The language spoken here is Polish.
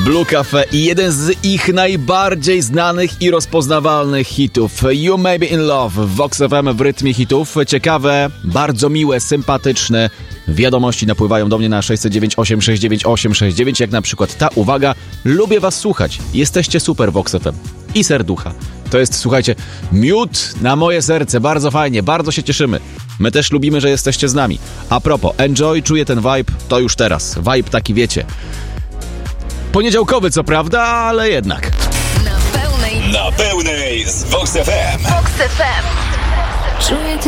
Blue Cafe i jeden z ich najbardziej znanych i rozpoznawalnych hitów. You May Be In Love w Vox FM w rytmie hitów. Ciekawe, bardzo miłe, sympatyczne wiadomości napływają do mnie na 609 869 869, jak na przykład ta. Uwaga, lubię was słuchać. Jesteście super, Vox FM. I serducha. To jest, słuchajcie, miód na moje serce. Bardzo fajnie, bardzo się cieszymy. My też lubimy, że jesteście z nami. A propos, enjoy, czuję ten vibe, to już teraz. Vibe taki, wiecie, poniedziałkowy co prawda, ale jednak. Na pełnej z Vox FM. Vox FM. Czuję